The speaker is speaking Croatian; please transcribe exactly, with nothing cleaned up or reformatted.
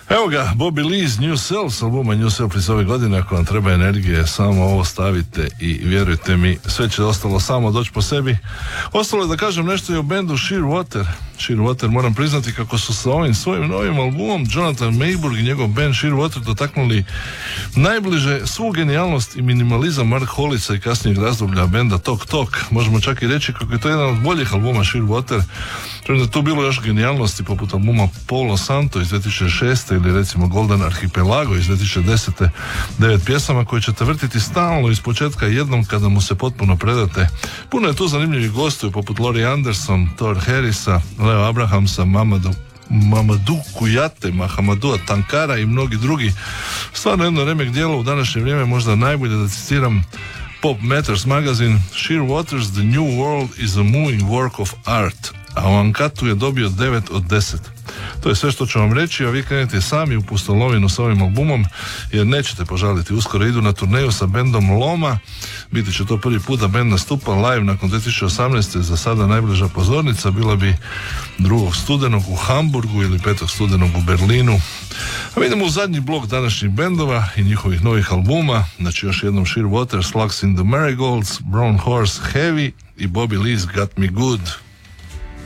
Evo ga, Bobby Lee's New Self s albuma New Self iz ove godine. Ako vam treba energije, samo ovo stavite i vjerujte mi, sve će ostalo samo doći po sebi. Ostalo je da kažem nešto i o bendu Shearwater. Shearwater, moram priznati kako su sa ovim svojim novim albumom Jonathan Mayburg i njegov band Shearwater dotaknuli najbliže svu genijalnost i minimalizam Mark Hollica i kasnijeg razdoblja benda Tok Tok. Možemo čak i reći kako je to jedan od boljih albuma Shearwater. Premda je tu bilo još genijalnosti poput albuma Polo Santo iz dvije tisuće šeste ili recimo Golden Archipelago iz dvije tisuće desete. Devet pjesama koje ćete vrtiti stalno iz početka jednom kada mu se potpuno predate. Puno je tu zanimljivih gostiju poput Laurie Anderson, Thor Harrisa, Leo Abrahamsa, Mamadou Mamadou Kujate, Mahamadua Tankara i mnogi drugi. Stvarno jedno remek djelo u današnje vrijeme, možda najbolje da citiram Pop Matters magazine: Shearwater's The New World is a moving work of art. A u ankatu je dobio devet od deset. To je sve što ću vam reći, a vi krenete sami u pustolovinu s ovim albumom, jer nećete požaliti. Uskoro idu na turneju sa bendom Loma. Biti će to prvi put da bend nastupa live nakon dvije tisuće osamnaeste. Za sada najbliža pozornica bila bi drugog studenog u Hamburgu ili petog studenog u Berlinu. A mi idemo u zadnji blok današnjih bendova i njihovih novih albuma. Znači još jednom Shearwater, Slugs in the Marigolds, Brown Horse, Heavy i Bobby Lee's Got Me Good.